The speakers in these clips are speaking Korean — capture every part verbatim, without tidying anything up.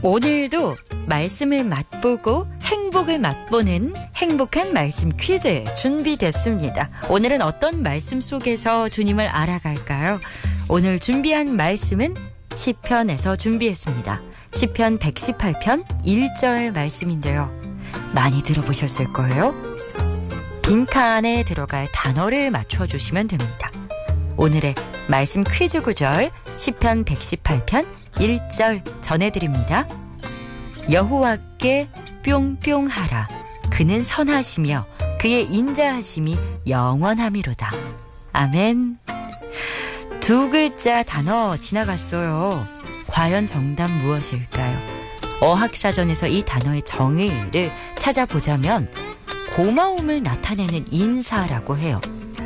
오늘도 말씀을 맛보고 행복을 맛보는 행복한 말씀 퀴즈 준비됐습니다. 오늘은 어떤 말씀 속에서 주님을 알아갈까요? 오늘 준비한 말씀은 시편에서 준비했습니다. 시편 백십팔 편 일 절 말씀인데요. 많이 들어보셨을 거예요. 빈칸에 들어갈 단어를 맞춰주시면 됩니다. 오늘의 말씀 퀴즈 구절 시편 백십팔 편 일 절 전해드립니다. 여호와께 뿅뿅하라. 그는 선하시며 그의 인자하심이 영원함이로다. 아멘. 두 글자 단어 지나갔어요. 과연 정답 무엇일까요? 어학사전에서 이 단어의 정의를 찾아보자면 고마움을 나타내는 인사라고 해요.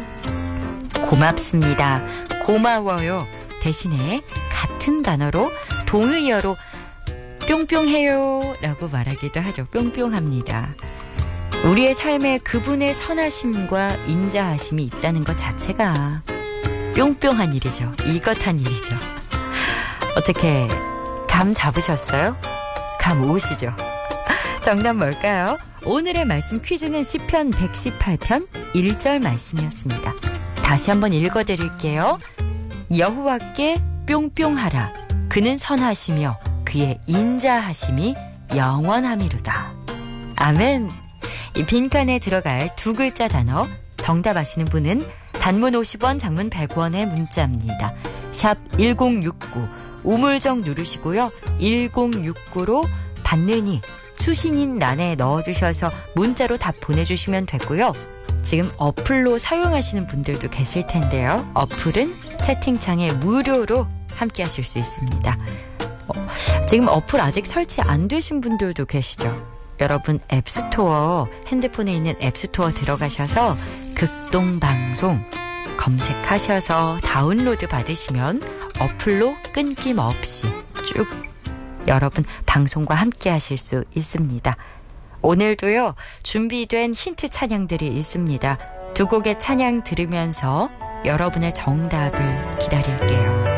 고맙습니다. 고마워요. 대신에 같은 단어로 동의어로 뿅뿅해요 라고 말하기도 하죠. 뿅뿅합니다. 우리의 삶에 그분의 선하심과 인자하심이 있다는 것 자체가 뿅뿅한 일이죠. 이것한 일이죠. 어떻게 감 잡으셨어요? 감 오시죠? 정답 뭘까요? 오늘의 말씀 퀴즈는 시편 백십팔 편 일 절 말씀이었습니다. 다시 한번 읽어드릴게요. 여호와께 뿅뿅하라. 그는 선하시며 그의 인자하심이 영원함이로다. 아멘. 이 빈칸에 들어갈 두 글자 단어 정답 아시는 분은 단문 오십 원, 장문 백 원의 문자입니다. 샵 일공육구 우물정 누르시고요. 일공육구로 받느니 수신인 란에 넣어주셔서 문자로 답 보내주시면 되고요. 지금 어플로 사용하시는 분들도 계실 텐데요. 어플은 채팅창에 무료로 함께 하실 수 있습니다. 어, 지금 어플 아직 설치 안 되신 분들도 계시죠. 여러분 앱스토어, 핸드폰에 있는 앱스토어 들어가셔서 극동방송 검색하셔서 다운로드 받으시면 어플로 끊김없이 쭉 여러분 방송과 함께 하실 수 있습니다. 오늘도요 준비된 힌트 찬양들이 있습니다. 두 곡의 찬양 들으면서 여러분의 정답을 기다릴게요.